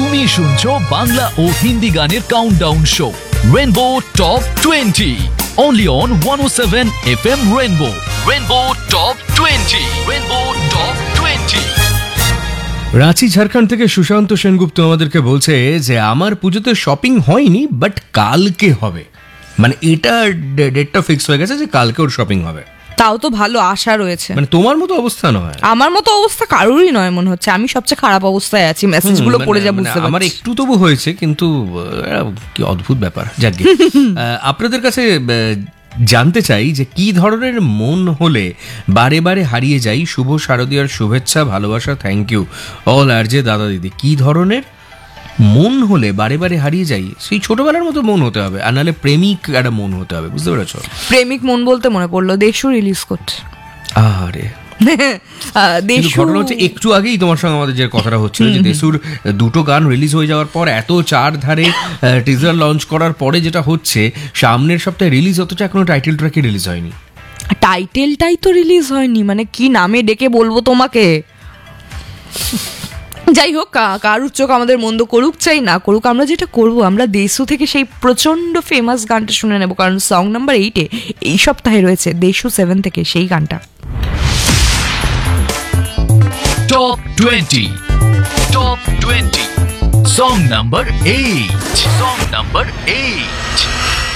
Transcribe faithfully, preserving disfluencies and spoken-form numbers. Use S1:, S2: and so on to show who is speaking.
S1: তুমি শুনছো বাংলা ও হিন্দি গানের countdown show rainbow top twenty only on one oh seven F M Rainbow. Rainbow Top twenty. Rainbow Top twenty.
S2: Ranchi Jharkhand থেকে সুশান্ত সেনগুপ্ত আমাদেরকে বলছে যে আমার পুজোতে শপিং হয়নি, বাট কালকে হবে। মানে এটা ডেটটা ফিক্স হয়ে গেছে যে কালকে ওর শপিং হবে।
S3: তাও তো ভালো, আশা রয়েছে।
S2: মানে তোমার মতো অবস্থা নয়,
S3: আমার মতো অবস্থা কারোরই নয় মনে হচ্ছে। আমি সবচেয়ে খারাপ অবস্থায় আছি, মেসেজগুলো পড়ে যা বুঝতে পারছি।
S2: আমার একটু তবু হয়েছে, কিন্তু আহ, কি অদ্ভুত ব্যাপার। যাক গে, আহ, আপনাদের কাছে আহ, জানতে চাই যে কি ধরনের মন হলে বারে বারে হারিয়ে যাই। শুভ শারদীয়ার শুভেচ্ছা, ভালোবাসা, থ্যাংক ইউ অল আর যে দাদা দিদি। কি ধরনের মন হলে বারে বারে হারিয়ে যাই? সেই ছোটবেলার মতো মন হতে হবে, আর নাহলে প্রেমিক একটা মন হতে হবে, বুঝতে পেরেছো?
S3: প্রেমিক মন বলতে মনে পড়লো, দেশু রিলিজ করছে।
S2: আরে
S3: দেশু
S2: ঘটনা হচ্ছে, একটু আগেই তোমার সঙ্গে আমাদের যে কথাটা হচ্ছিল যে দেশুর দুটো গান রিলিজ হয়ে যাওয়ার পর এত চার ধারে টিজার লঞ্চ করার পরে যেটা হচ্ছে, সামনের সপ্তাহে রিলিজ হতে এখনো টাইটেল ট্র্যাকে রিলিজ হয়নি।
S3: টাইটেলটাই তো রিলিজ হয়নি, মানে কি নামে ডেকে বলবো তোমাকে? যাই হোক, কারুর চোখ আমাদের মন্দ করুক চাই না করুক, আমরা যেটা করব, আমরা দেশু থেকে সেই প্রচন্ড ফেমাস গানটা শুনে নেব, কারণ সং নাম্বার এইটে এই সপ্তাহে রয়েছে দেশু সেভেন থেকে সেই গানটা।
S1: Top twenty. Top twenty. Song number eight. Song number eight.